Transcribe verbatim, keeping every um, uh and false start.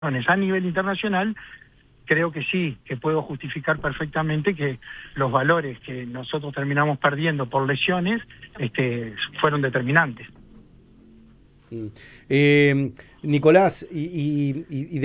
a nivel internacional, creo que sí, que puedo justificar perfectamente que los valores que nosotros terminamos perdiendo por lesiones este, fueron determinantes. Eh, Nicolás, y, y, y